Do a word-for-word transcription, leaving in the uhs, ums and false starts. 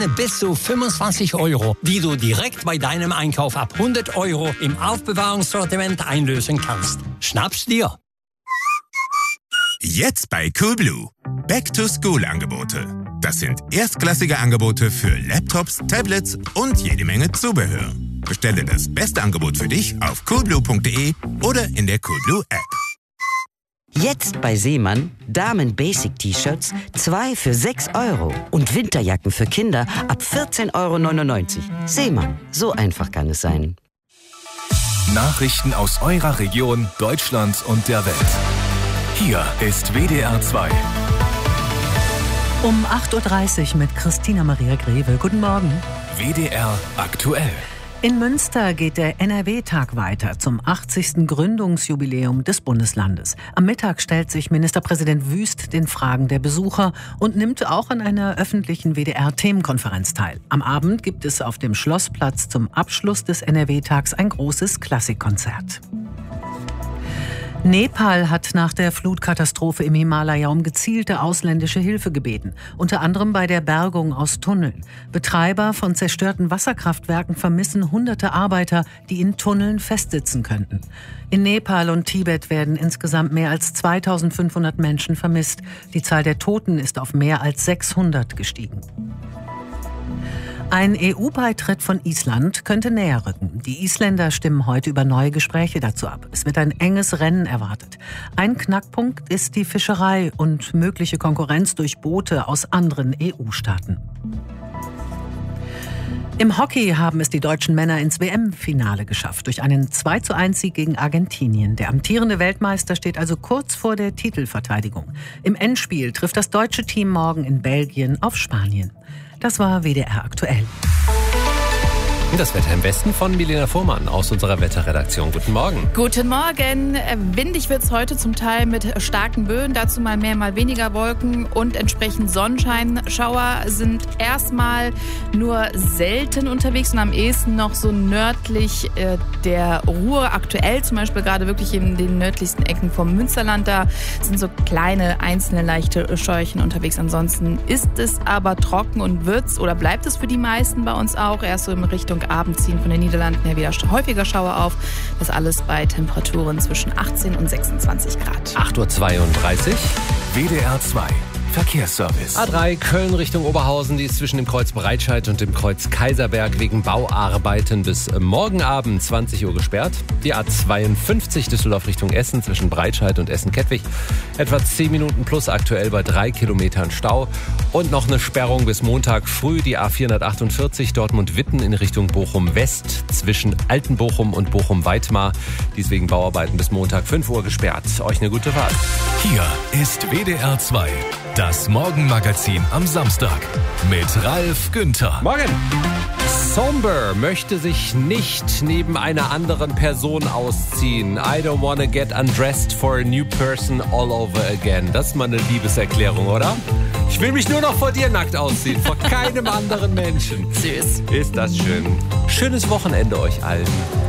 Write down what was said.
bis zu fünfundzwanzig Euro, die du direkt bei deinem Einkauf ab hundert Euro im Aufbewahrungssortiment einlösen kannst. Schnapp's dir! Jetzt bei Coolblue. Back-to-School-Angebote. Das sind erstklassige Angebote für Laptops, Tablets und jede Menge Zubehör. Bestelle das beste Angebot für dich auf coolblue punkt de oder in der Coolblue App. Jetzt bei Seemann Damen-Basic-T-Shirts zwei für sechs Euro und Winterjacken für Kinder ab vierzehn Euro neunundneunzig. Seemann, so einfach kann es sein. Nachrichten aus eurer Region, Deutschland und der Welt. Hier ist W D R zwei. Um acht Uhr dreißig mit Christina Maria Greve. Guten Morgen. W D R aktuell. In Münster geht der N R W-Tag weiter zum achtzigsten Gründungsjubiläum des Bundeslandes. Am Mittag stellt sich Ministerpräsident Wüst den Fragen der Besucher und nimmt auch an einer öffentlichen W D R-Themenkonferenz teil. Am Abend gibt es auf dem Schlossplatz zum Abschluss des N R W-Tags ein großes Klassikkonzert. Nepal hat nach der Flutkatastrophe im Himalaya um gezielte ausländische Hilfe gebeten, unter anderem bei der Bergung aus Tunneln. Betreiber von zerstörten Wasserkraftwerken vermissen hunderte Arbeiter, die in Tunneln festsitzen könnten. In Nepal und Tibet werden insgesamt mehr als zweitausendfünfhundert Menschen vermisst. Die Zahl der Toten ist auf mehr als sechshundert gestiegen. Ein E U-Beitritt von Island könnte näher rücken. Die Isländer stimmen heute über neue Gespräche dazu ab. Es wird ein enges Rennen erwartet. Ein Knackpunkt ist die Fischerei und mögliche Konkurrenz durch Boote aus anderen E U-Staaten. Im Hockey haben es die deutschen Männer ins W M-Finale geschafft, durch einen zwei zu eins Sieg gegen Argentinien. Der amtierende Weltmeister steht also kurz vor der Titelverteidigung. Im Endspiel trifft das deutsche Team morgen in Belgien auf Spanien. Das war W D R aktuell. Das Wetter im Westen von Milena Fuhrmann aus unserer Wetterredaktion. Guten Morgen. Guten Morgen. Windig wird es heute zum Teil mit starken Böen. Dazu mal mehr, mal weniger Wolken und entsprechend Sonnenschein. Schauer sind erstmal nur selten unterwegs und am ehesten noch so nördlich äh, der Ruhr. Aktuell zum Beispiel gerade wirklich in den nördlichsten Ecken vom Münsterland. Da sind so kleine, einzelne leichte Scheuchen unterwegs. Ansonsten ist es aber trocken und wird's oder bleibt es für die meisten bei uns auch. Erst so in Richtung Abend ziehen von den Niederlanden her wieder häufiger Schauer auf. Das alles bei Temperaturen zwischen achtzehn und sechsundzwanzig Grad. acht Uhr zweiunddreißig. W D R zwei. Verkehrsservice. A drei Köln Richtung Oberhausen, die ist zwischen dem Kreuz Breitscheid und dem Kreuz Kaiserberg wegen Bauarbeiten bis morgen Abend zwanzig Uhr gesperrt. Die A zweiundfünfzig Düsseldorf Richtung Essen zwischen Breitscheid und Essen-Kettwig. Etwa zehn Minuten plus aktuell bei drei Kilometern Stau. Und noch eine Sperrung bis Montag früh. Die A vierhundertachtundvierzig Dortmund-Witten in Richtung Bochum-West zwischen Altenbochum und Bochum-Weitmar. Die ist wegen Bauarbeiten bis Montag fünf Uhr gesperrt. Euch eine gute Fahrt. Hier ist W D R zwei. Das Morgenmagazin am Samstag mit Ralf Günther. Morgen! Somber möchte sich nicht neben einer anderen Person ausziehen. I don't wanna get undressed for a new person all over again. Das ist mal eine Liebeserklärung, oder? Ich will mich nur noch vor dir nackt ausziehen, vor keinem anderen Menschen. Süß. Ist das schön. Schönes Wochenende euch allen.